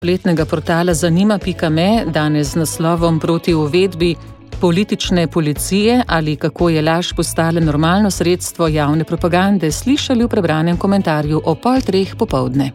Spletnega portala Zanima.me danes z naslovom Proti uvedbi politične policije ali kako je laž postala normalno sredstvo javne propagande slišali v prebranem komentarju o 2:30 popoldne.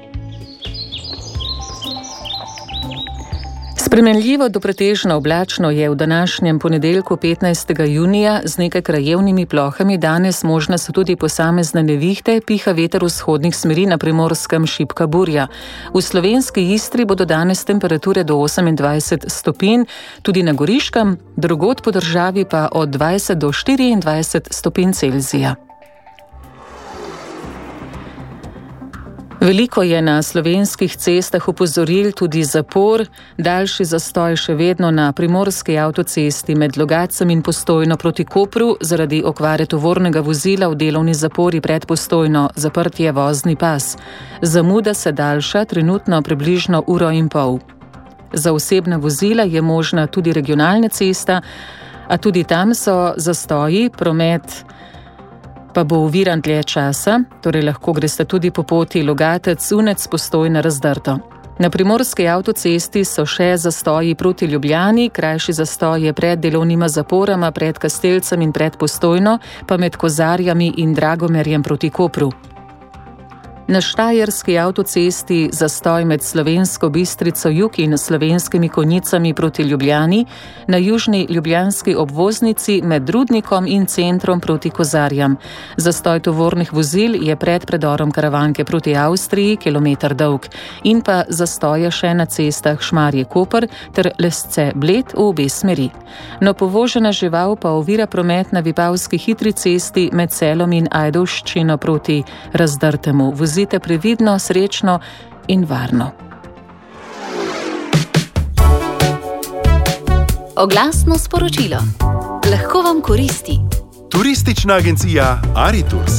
Spremenljivo do pretežno oblačno je v današnjem ponedeljku 15. junija z nekaj krajevnimi plohami, danes možne so tudi posamezne nevihte, piha veter vzhodnih smeri, na Primorskem šibka burja. V slovenski Istri bodo danes temperature do 28 stopinj, tudi na Goriškem, drugod po državi pa od 20 do 24 stopinj Celzija. Veliko je na slovenskih cestah opozoril, tudi zapor, daljši zastoj še vedno na primorski avtocesti med Logatcem in Postojno proti Kopru zaradi okvare tovornega vozila v delovni zapori pred Postojno, zaprt je vozni pas. Zamuda se daljša, trenutno približno 1,5 ure. Za osebna vozila je možna tudi regionalna cesta, a tudi tam so zastoji, promet pa bo oviran dlje časa, torej lahko greste tudi po poti Logatec-Unec Postojna razdrto. Na primorski avtocesti so še zastoji proti Ljubljani, krajši zastoj je pred delovnima zaporama, pred Kastelcem in pred Postojno, pa med Kozarjami in Dragomerjem proti Kopru. Na štajerski avtocesti zastoj med Slovensko Bistrico jug in Slovenskimi Konjicami proti Ljubljani, na južni ljubljanski obvoznici med Rudnikom in centrom proti Kozarjam. Zastoj tovornih vozil je pred predorom Karavanke proti Avstriji, kilometer dolg, in pa zastoje še na cestah Šmarje-Koper ter Lesce-Bled v obe smeri. No, povožena žival pa ovira promet na Vipavski hitri cesti med Celom in Ajdovščino proti Razdrtemu. Vozite previdno, srečno in varno. Oglasno sporočilo. Lahko vam koristi. Turistična agencija Aritours.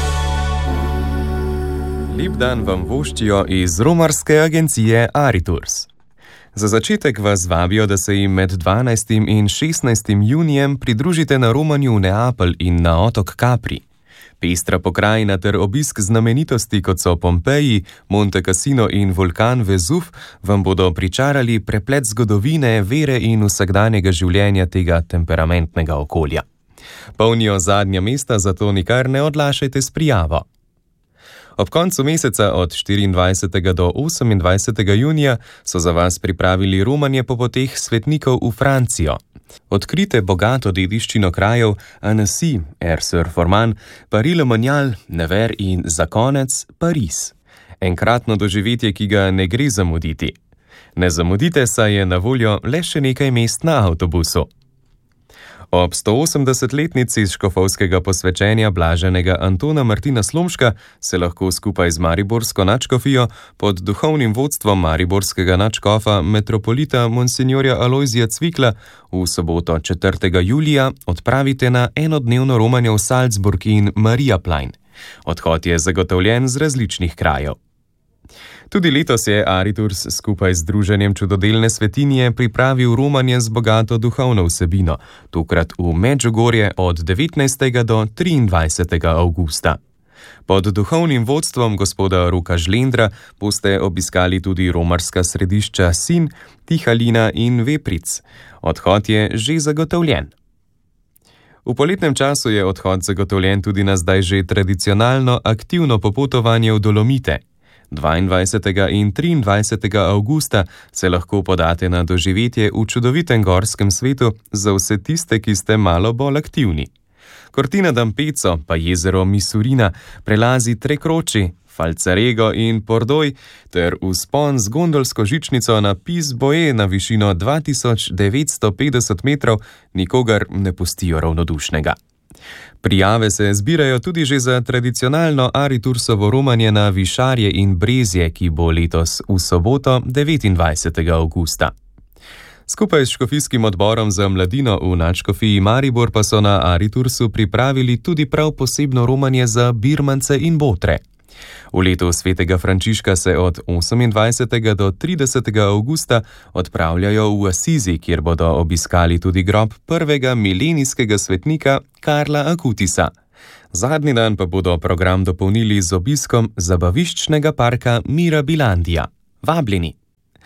Lep dan vam voščijo iz romarske agencije Aritours. Za začetek vas vabijo, da se jim med 12. in 16. junijem pridružite na romanju v Neapelj in na otok Capri. Pestra pokrajina ter obisk znamenitosti, kot so Pompeji, Monte Cassino in vulkan Vezuv, vam bodo pričarali preplet zgodovine, vere in vsakdanjega življenja tega temperamentnega okolja. Polnijo zadnja mesta, zato nikar ne odlašajte s prijavo. Ob koncu meseca od 24. do 28. junija so za vas pripravili romanje po poteh svetnikov v Francijo. Odkrite bogato dediščino krajev Annecy, Air-sur-Forman, Paris-le-Monial, Nevers in za konec Pariz. Enkratno doživetje, ki ga ne gre zamuditi. Ne zamudite, saj je na voljo le še nekaj mest na avtobusu. Ob 180-letnici škofovskega posvečenja blaženega Antona Martina Slomška se lahko skupaj z mariborsko nadškofijo pod duhovnim vodstvom mariborskega nadškofa metropolita monsignorja Alojzija Cvikla v soboto 4. julija odpravite na enodnevno romanje v Salzburg in Mariaplein. Odhod je zagotovljen z različnih krajev. Tudi letos je Aritours skupaj z Združenjem čudodelne svetinje pripravil romanje z bogato duhovno vsebino, tokrat v Medžugorje od 19. do 23. avgusta. Pod duhovnim vodstvom gospoda Roka Žlendra boste obiskali tudi romarska središča Sin, Tihalina in Vepric. Odhod je že zagotovljen. V poletnem času je odhod zagotovljen tudi na zdaj že tradicionalno aktivno popotovanje v Dolomite. 22. in 23. avgusta se lahko podate na doživetje v čudovitem gorskem svetu za vse tiste, ki ste malo bolj aktivni. Cortina d'Ampezzo pa jezero Misurina, prelazi Trekroči, Falcarego in Pordoj ter vzpon z gondolsko žičnico na Pis Boe na višino 2950 metrov nikogar ne pustijo ravnodušnega. Prijave se zbirajo tudi že za tradicionalno Aritoursovo romanje na Višarje in Brezje, ki bo letos v soboto 29. avgusta. Skupaj s škofijskim odborom za mladino v nadškofiji Maribor pa so na Aritoursu pripravili tudi prav posebno romanje za birmance in botre. V letu svetega Frančiška se od 28. do 30. avgusta odpravljajo v Asizi, kjer bodo obiskali tudi grob prvega milenijskega svetnika Karla Akutisa. Zadnji dan pa bodo program dopolnili z obiskom zabaviščnega parka Mirabilandija. Vabljeni!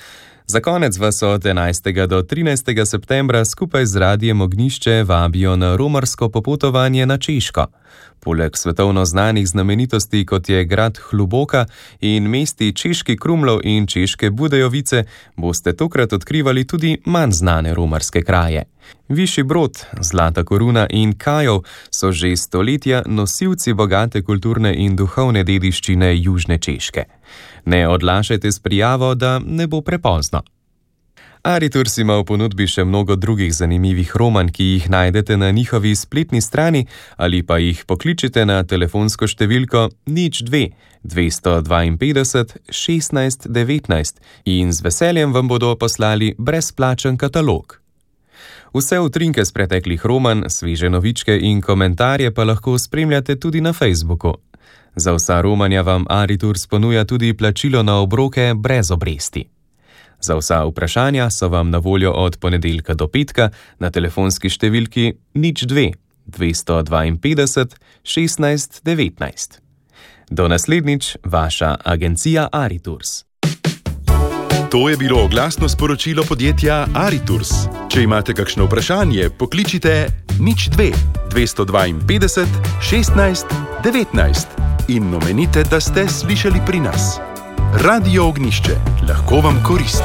Za konec vas od 11. do 13. septembra skupaj z Radiem Ognjišče vabijo na romarsko popotovanje na Češko. Poleg svetovno znanih znamenitosti, kot je grad Hluboka in mesti Češki Krumlov in Češke Budejovice, boste tokrat odkrivali tudi manj znane romarske kraje. Višji Brod, Zlata Koruna in Kajov so že stoletja nosilci bogate kulturne in duhovne dediščine južne Češke. Ne odlašajte s prijavo, da ne bo prepozno. Aritours ima v ponudbi še mnogo drugih zanimivih roman, ki jih najdete na njihovi spletni strani ali pa jih pokličite na telefonsko številko 02 252 16 19 in z veseljem vam bodo poslali brezplačen katalog. Vse utrinke z preteklih roman, sveže novičke in komentarje pa lahko spremljate tudi na Facebooku. Za vsa romanja vam Aritours ponuja tudi plačilo na obroke brez obresti. Za vsa vprašanja so vam na voljo od ponedeljka do petka na telefonski številki 02 252 16 19. Do naslednjič, vaša agencija Aritours. To je bilo oglasno sporočilo podjetja Aritours. Če imate kakšno vprašanje, pokličite 02 252 16 19 in omenite, da ste slišali pri nas. Radio Ognjišče lahko vam koristi.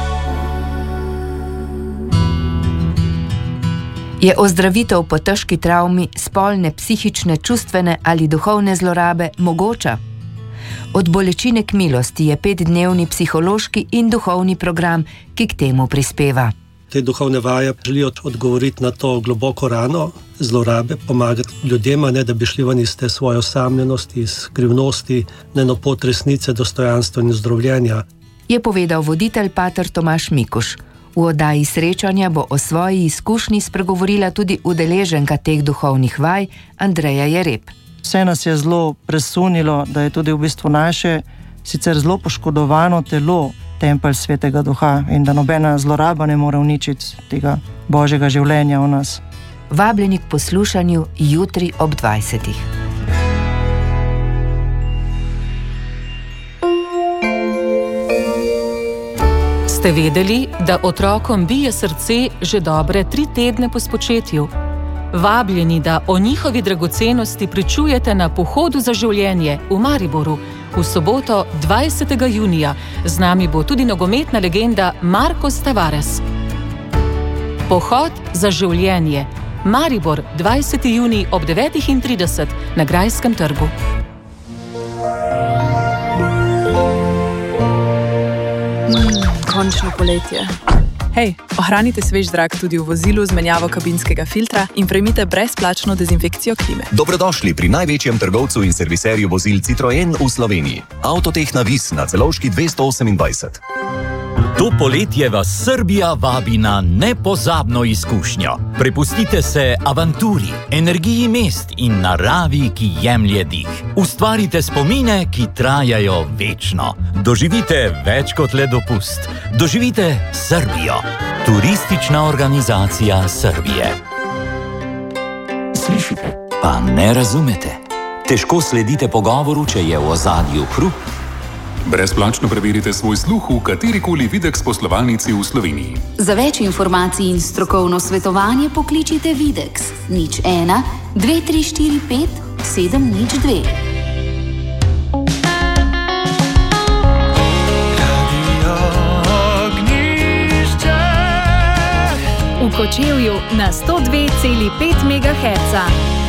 Je ozdravitev po težki travmi, spolne, psihične, čustvene ali duhovne zlorabe mogoča? Od bolečine k milosti je 5-dnevni psihološki in duhovni program, ki k temu prispeva. Te duhovne vaje želijo odgovoriti na to globoko rano, zlorabe, pomagati ljudem, ne da bi šli ven iz te svoje osamljenosti, iz skrivnosti, na pot resnice, dostojanstva in ozdravljenja. Je povedal voditelj pater Tomaž Mikuš. V oddaji srečanja bo o svoji izkušnji spregovorila tudi udeleženka teh duhovnih vaj Andreja Jereb. Vse nas je zelo presunilo, da je tudi v bistvu naše sicer zelo poškodovano telo tempelj Svetega Duha in da nobena zloraba ne more uničiti tega Božjega življenja v nas. Vabljeni k poslušanju jutri ob 20. Ste vedeli, da otrokom bije srce že dobre 3 tedne po spočetju? Vabljeni, da o njihovi dragocenosti pričujete na Pohodu za življenje v Mariboru v soboto 20. junija. Z nami bo tudi nogometna legenda Marcos Tavares. Pohod za življenje. Maribor, 20. junij ob 9:30 na Grajskem trgu. Končno poletje. Hej, ohranite svež zrak tudi v vozilu z menjavo kabinskega filtra in prejmite brezplačno dezinfekcijo klime. Dobrodošli pri največjem trgovcu in serviserju vozil Citroen v Sloveniji. Avtotehna Vis na Celovški 228. To poletje vas Srbija vabi na nepozabno izkušnjo. Prepustite se avanturi, energiji mest in naravi, ki jemlje dih. Ustvarite spomine, ki trajajo večno. Doživite več kot le dopust. Doživite Srbijo. Turistična organizacija Srbije. Slišite, pa ne razumete. Težko sledite pogovoru, če je v ozadju hrup. Brezplačno preverite svoj sluh v katerikoli Videx poslovalnici v Sloveniji. Za več informacij in strokovno svetovanje pokličite Videx 01 2345 702. V Kočevju na 102,5 MHz.